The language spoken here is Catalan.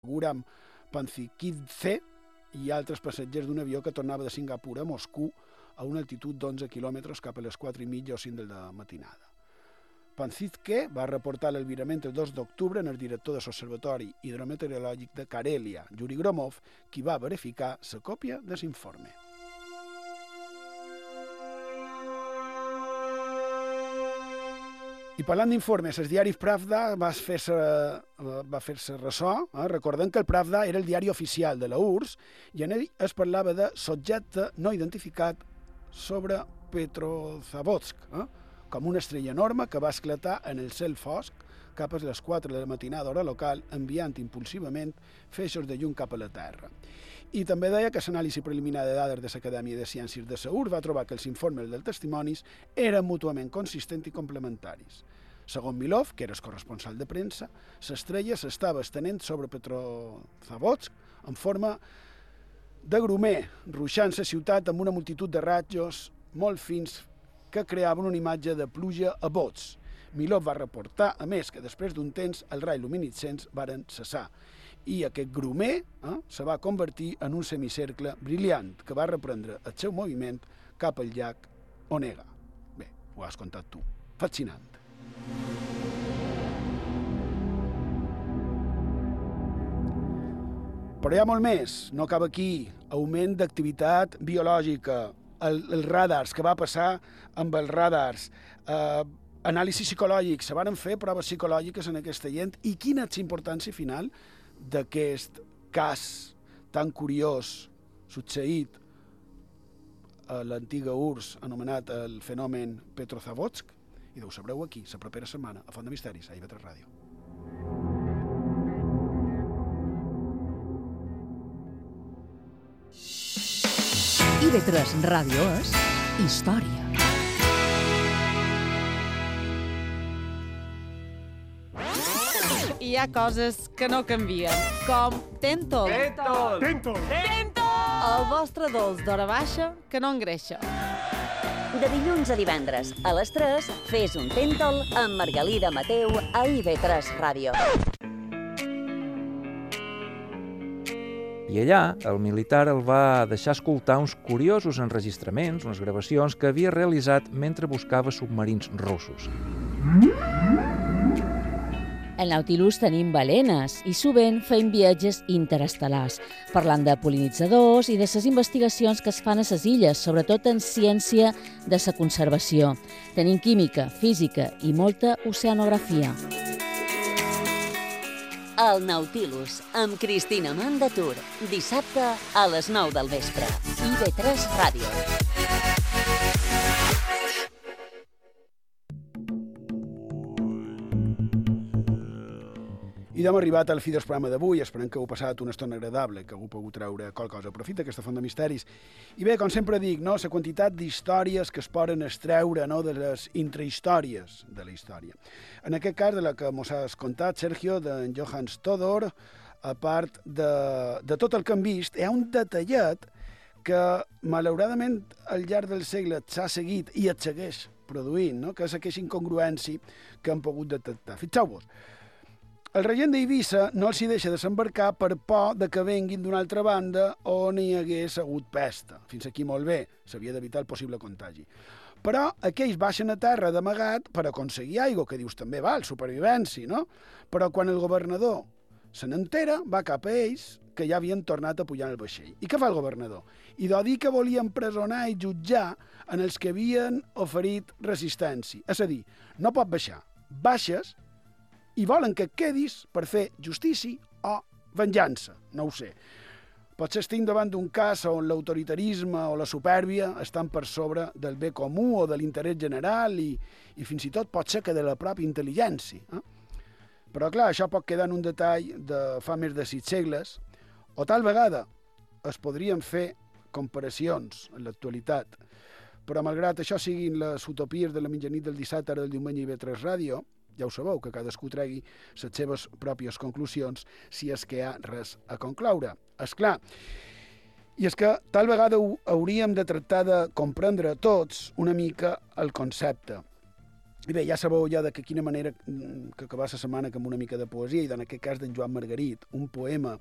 Guram Panzikidze i altres passatgers d'un avió que tornava de Singapur a Moscou a una altitud d'11 quilòmetres cap a les 4:30 o 5 de la matinada. Panzikidze va reportar l'albirament el 2 d'octubre en el director de l'Observatori Hidrometeorològic de Karelia, Yuri Gromov, qui va verificar la còpia de l'informe. I parlant d'informes, el diari Pravda va fer-se ressò, recordant que el Pravda era el diari oficial de la URSS i en ell es parlava de subjecte no identificat sobre Petrozavodsk, com una estrella enorme que va esclatar en el cel fosc cap a les 4 de la matinada hora local, enviant impulsivament feixos de llum cap a la Terra. I també deia que l'anàlisi preliminar de dades de l'Acadèmia de Ciències de Seur va trobar que els informes dels testimonis eren mútuament consistents i complementaris. Segons Milov, que era el corresponsal de premsa, l'estrella s'estava estenent sobre Petrozavodsk en forma de grumer, ruixant la ciutat amb una multitud de ratjos molt fins que creaven una imatge de pluja a bots. Milov va reportar, a més, que després d'un temps els raigs luminescents varen cessar i aquest grumer se va convertir en un semicercle brillant que va reprendre el seu moviment cap al llac Onega. Bé, ho has contat tu. Fascinant. Però hi ha molt més. No acaba aquí. Augment d'activitat biològica, els radars, que va passar amb els radars, anàlisis psicològics, se van fer proves psicològiques en aquesta gent i quina és la importància final d'aquest cas tan curiós succeït a l'antiga URSS anomenat el fenomen Petrozavodsk, i ho sabreu aquí, la propera setmana, a Font de Misteris, a IB3 Ràdio. IB3 Ràdio és història. Hi ha coses que no canvien, com Tentol. Tentol! El vostre dolç d'hora baixa que no engreixa. De dilluns a divendres, a les 3, fes un Tentol amb Margalida Mateu a IB3 Ràdio. I allà, el militar el va deixar escoltar uns curiosos enregistraments, unes gravacions que havia realitzat mentre buscava submarins russos. Al Nautilus tenim balenes i sovint fem viatges interestel·lars, parlant de pol·linitzadors i de les investigacions que es fan a les illes, sobretot en ciència de la conservació. Tenim química, física i molta oceanografia. El Nautilus, amb Cristina Mandatur, dissabte a les 9 del vespre. IB3 Ràdio. I hem arribat al fi del programa d'avui, esperem que heu passat una estona agradable, que heu pogut treure qualque cosa. Aprofita aquesta font de misteris. I bé, com sempre dic, la quantitat d'històries que es poden extreure de les intrahistòries de la història. En aquest cas, de la que ens has contat, Sergio, d'en Johann Stodor, a part de tot el que hem vist, hi ha un detallet que, malauradament, al llarg del segle s'ha seguit i es segueix produint, que és aquesta incongruència que hem pogut detectar. Fixeu-vos, el regent d'Eivissa no els hi deixa desembarcar per por de que venguin d'una altra banda on hi hagués hagut pesta. Fins aquí molt bé, s'havia d'evitar el possible contagi. Però aquells baixen a terra d'amagat per aconseguir aigua, que dius també val, supervivència, no? Però quan el governador se n'entera, va cap a ells, que ja havien tornat a pujar en el vaixell. I què fa el governador? I de dir que volia empresonar i jutjar en els que havien oferit resistència. És a dir, no pot baixar. Baixes i volen que et quedis per fer justícia o venjança, no ho sé. Potser estem davant d'un cas on l'autoritarisme o la supèrbia estan per sobre del bé comú o de l'interès general i fins i tot pot ser que de la pròpia intel·ligència. Però clar, això pot quedar en un detall de fa més de 6 segles, o tal vegada es podrien fer comparacions en l'actualitat. Però malgrat això siguin les utopies de la mitjanit del dissabte, ara del diumenge i IB3 Ràdio, ja ho sabeu, que cadascú tregui les seves pròpies conclusions si és que hi ha res a concloure. És clar. I és que tal vegada hauríem de tractar de comprendre tots una mica el concepte. I bé, ja sabeu ja de quina manera que acabar la setmana amb una mica de poesia, i en aquest cas d'en Joan Margarit, un poema